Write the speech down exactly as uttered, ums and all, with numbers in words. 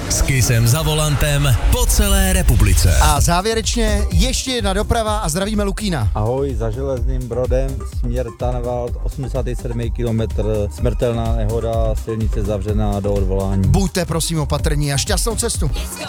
S Kissem za volantem po celé republice. A závěrečně ještě jedna doprava a zdravíme Lukína. Ahoj, za Železným Brodem, směr Tanvald, osmdesát sedm kilometrů, smrtelná nehoda, silnice zavřená do odvolání. Buďte prosím opatrní a šťastnou cestu. It's